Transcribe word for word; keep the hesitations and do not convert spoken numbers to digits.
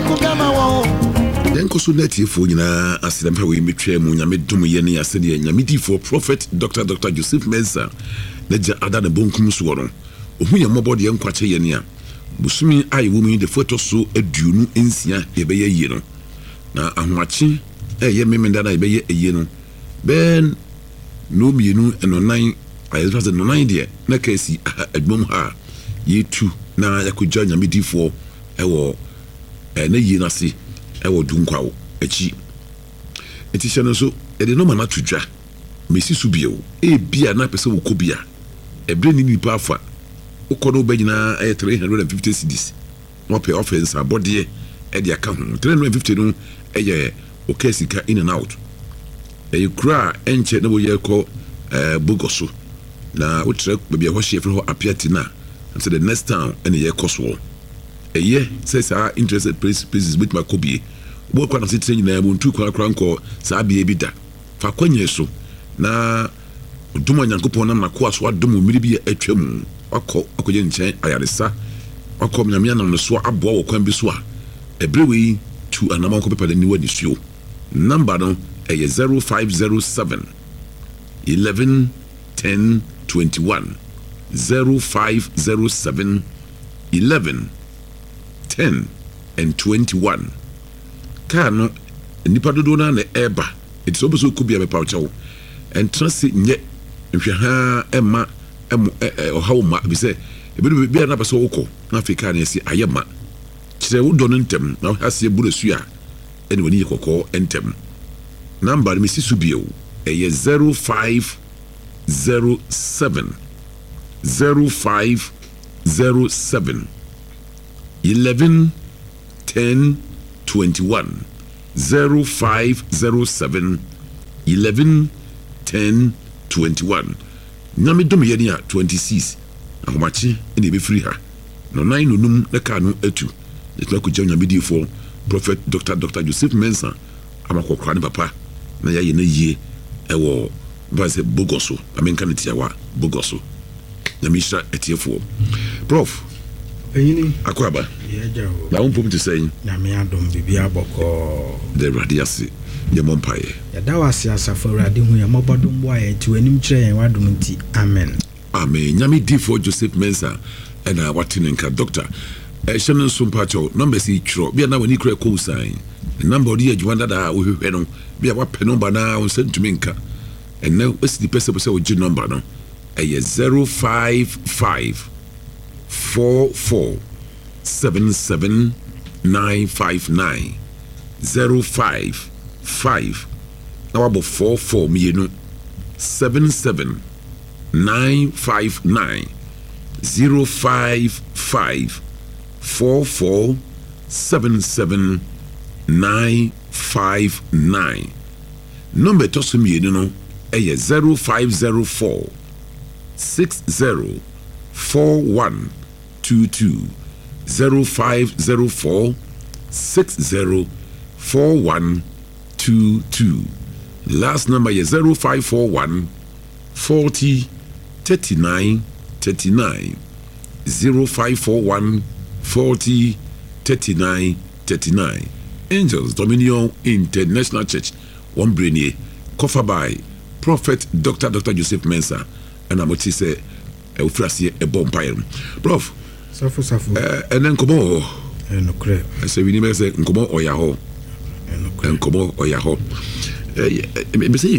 Yanko so neti fo nyina asidampa we metwa mu nyame dum ye ne asede nyame di for prophet Doctor Doctor Joseph Mensah na ja ada na bonkum so no ohu ye mobode ye nkwache ye ne a busumi ayi wo mu de photo so aduonu ensia ye be ye yi no na ahwache e ye memenda na ye be ye eyi no ben no mienu eno nan ayi was no nan de na kasi adwom ha ye tu na yakogya nyame di for ewo e na yi na si ewo dunkwawo echi eti no so e de no mana tudwa mesi su bio e bia na pese wo kobia ebre ni nipa afa ukodo bagina e three hundred fifty cedis no pay offense abode e de aka ho three hundred fifty no e ye okesika in and out e kura enche na bo ye ko eh bogoso na utre bia ho hye fro apiati na so the next town and ye koso e ye says are interested places with my kobie wo kwa na sitre nyina mo ntu kwa kwa nko sa bia bi da fa kwanye so na duma nyankopon na makoa so adum mmiri bi atwam akọ akoje nchen ayaresa akọ nyamia na no so aboa wo kwan bi so a ebrewe to anama ko pepa ni wani suo number no e zero five zero seven eleven ten twenty-one zero five zero seven eleven ten and twenty-one kano nipa dodo na na eba it so so kubia be pauchawo and trust nye nhwe ha ema em ohawo ma bi se ebi bi na pese woko na Africa na esi ayema kire wo do ntem na hase buru su a ene woni yekoko ntem number mi sisu bio e zero five zero seven zero five zero seven eleven ten twenty-one zero five zero seven eleven ten twenty-one nyame dom ye dia twenty-six ahomachi ene be free ha no nine no num na ka no atu etla ko jam nyame di for prophet Doctor Doctor Joseph Mensah amakokra ne papa na ya ye na yie ewo base bogoso amenka ne tiawa bogoso na misha etiefo prof Eyini akwaba ye jawo na unpom to say nyame adom bibia boko the radiasi ye mompaye ya dawasi asafo radi hu ya mobodom bo aye ti wanim kire yen wadom nti amen amen nyame di for Joseph Mensah ena watinenka doctor e shenon sumpacho number si tro bia na wani kire ko sign the number odi adwanda da wo hwehwe no bia wa pe number na on send to menka and now what's the person say oji number no e zero five five four four seven seven nine five nine zero five five now about four four me no seven seven nine five nine zero five five four four seven seven nine five nine number to some you know a zero five zero four six zero four one two two zero five zero four six zero four one two two last number is zero five four one forty thirty nine thirty nine zero five four one forty thirty nine thirty nine Angels Dominion International Church one brainy cover by Prophet Doctor Doctor Joseph Mensah and I'm what he say e frase e bompire prof safu safu eh enen komo e no kre say we need say nkomo oya ho e no kre nkomo oya ho eh be say